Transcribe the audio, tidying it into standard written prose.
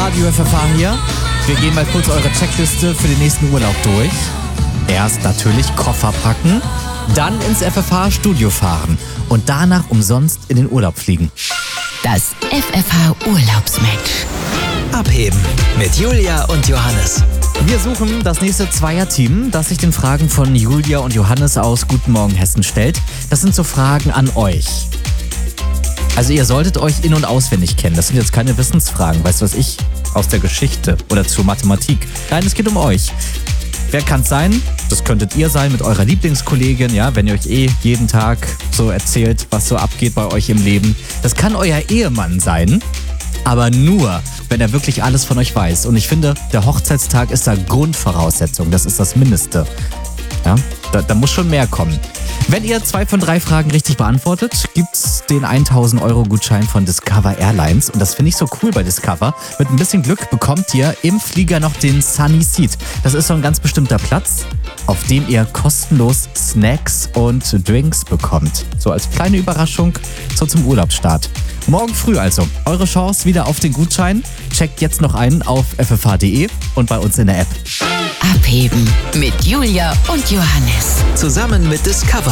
Radio FFH hier. Wir gehen mal kurz eure Checkliste für den nächsten Urlaub durch. Erst natürlich Koffer packen, dann ins FFH-Studio fahren und danach umsonst in den Urlaub fliegen. Das FFH-Urlaubsmatch. Abheben mit Julia und Johannes. Wir suchen das nächste Zweierteam, das sich den Fragen von Julia und Johannes aus Guten Morgen Hessen stellt. Das sind so Fragen an euch. Also ihr solltet euch in- und auswendig kennen. Das sind jetzt keine Wissensfragen, weißt du was ich, aus der Geschichte oder zur Mathematik. Nein, es geht um euch. Wer kann es sein? Das könntet ihr sein mit eurer Lieblingskollegin, ja, wenn ihr euch jeden Tag so erzählt, was so abgeht bei euch im Leben. Das kann euer Ehemann sein, aber nur, wenn er wirklich alles von euch weiß. Und ich finde, der Hochzeitstag ist da Grundvoraussetzung. Das ist das Mindeste. Ja, da muss schon mehr kommen. Wenn ihr 2 von 3 Fragen richtig beantwortet, gibt's den 1.000-Euro-Gutschein von Discover Airlines. Und das finde ich so cool bei Discover. Mit ein bisschen Glück bekommt ihr im Flieger noch den Sunny Seat. Das ist so ein ganz bestimmter Platz, auf dem ihr kostenlos Snacks und Drinks bekommt. So als kleine Überraschung so zum Urlaubsstart. Morgen früh also eure Chance wieder auf den Gutschein. Checkt jetzt noch ein auf ffh.de und bei uns in der App. Abheben mit Julia und Johannes. Zusammen mit Discover.